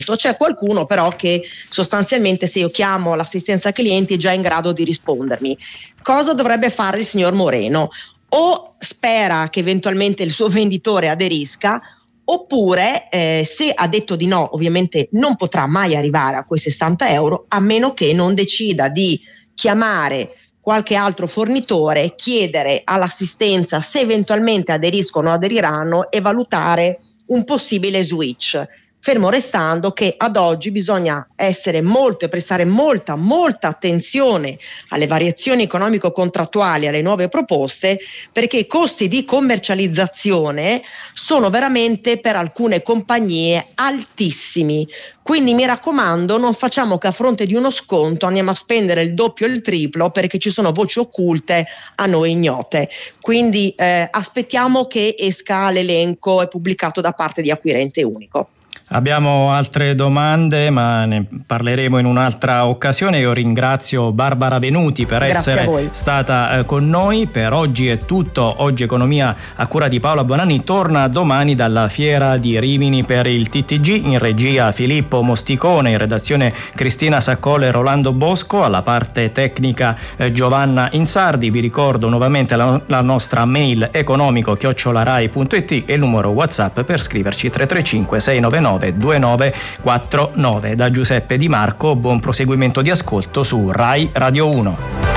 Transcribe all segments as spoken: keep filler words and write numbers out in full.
C'è qualcuno però che sostanzialmente, se io chiamo l'assistenza clienti, è già in grado di rispondermi. Cosa dovrebbe fare il signor Moreno? O spera che eventualmente il suo venditore aderisca, oppure eh, se ha detto di no, ovviamente non potrà mai arrivare a quei sessanta euro, a meno che non decida di chiamare qualche altro fornitore, chiedere all'assistenza se eventualmente aderiscono o aderiranno e valutare un possibile switch. Fermo restando che ad oggi bisogna essere molto e prestare molta, molta attenzione alle variazioni economico-contrattuali, alle nuove proposte, perché i costi di commercializzazione sono veramente per alcune compagnie altissimi. Quindi mi raccomando, non facciamo che a fronte di uno sconto andiamo a spendere il doppio o il triplo, perché ci sono voci occulte a noi ignote. Quindi eh, aspettiamo che esca l'elenco pubblicato da parte di Acquirente Unico. Abbiamo altre domande, ma ne parleremo in un'altra occasione. Io ringrazio Barbara Venuti per Grazie essere stata eh, con noi. Per oggi è tutto. Oggi Economia a cura di Paola Bonanni torna domani dalla Fiera di Rimini per il T T G. In regia Filippo Mosticone, in redazione Cristina Saccola e Rolando Bosco, alla parte tecnica eh, Giovanna Insardi. Vi ricordo nuovamente la, la nostra mail economico chiocciola rai punto it e il numero WhatsApp per scriverci tre tre cinque sei nove nove due nove quattro nove. Da Giuseppe Di Marco, buon proseguimento di ascolto su Rai Radio uno.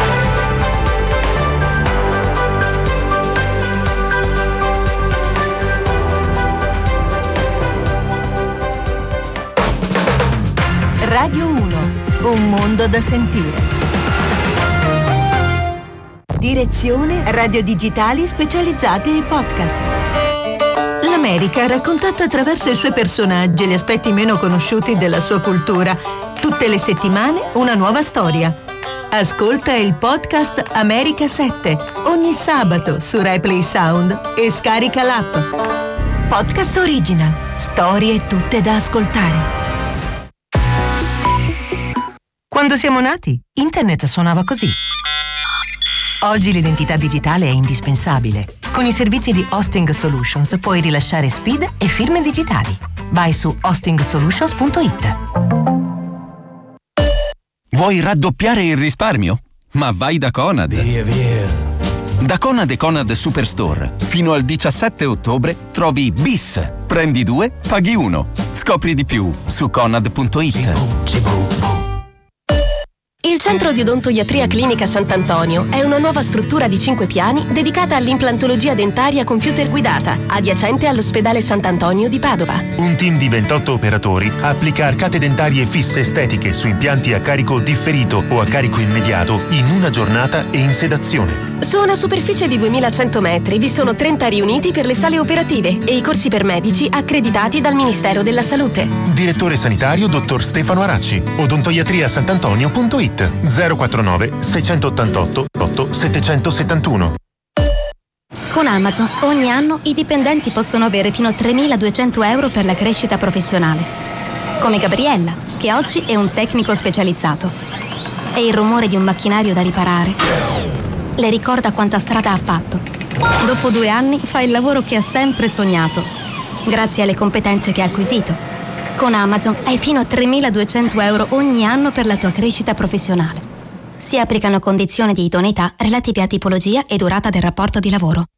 Radio uno, un mondo da sentire. Direzione Radio Digitali Specializzate e Podcast. L'America raccontata attraverso i suoi personaggi, gli aspetti meno conosciuti della sua cultura. Tutte le settimane una nuova storia. Ascolta il podcast America sette ogni sabato su Replay Sound e scarica l'app. Podcast Original. Storie tutte da ascoltare. Quando siamo nati, Internet suonava così. Oggi l'identità digitale è indispensabile. Con i servizi di Hosting Solutions puoi rilasciare S P I D e firme digitali. Vai su hosting solutions punto it. Vuoi raddoppiare il risparmio? Ma vai da Conad. Via, via. Da Conad e Conad Superstore fino al diciassette ottobre trovi bis. Prendi due, paghi uno. Scopri di più su conad punto it. Il Centro di Odontoiatria Clinica Sant'Antonio è una nuova struttura di cinque piani dedicata all'implantologia dentaria computer guidata, adiacente all'ospedale Sant'Antonio di Padova. Un team di ventotto operatori applica arcate dentarie fisse estetiche su impianti a carico differito o a carico immediato in una giornata e in sedazione. Su una superficie di duemilacento metri vi sono trenta riuniti per le sale operative e i corsi per medici accreditati dal Ministero della Salute. Direttore sanitario dottor Stefano Aracci. odontoiatria santantonio punto it zero quattronove seicentottantotto otto settecentosettantuno. Con Amazon ogni anno i dipendenti possono avere fino a tremiladuecento euro per la crescita professionale. Come Gabriella, che oggi è un tecnico specializzato. E il rumore di un macchinario da riparare le ricorda quanta strada ha fatto. Dopo due anni fa il lavoro che ha sempre sognato, grazie alle competenze che ha acquisito. Con Amazon hai fino a tremiladuecento euro ogni anno per la tua crescita professionale. Si applicano condizioni di idoneità relative a tipologia e durata del rapporto di lavoro.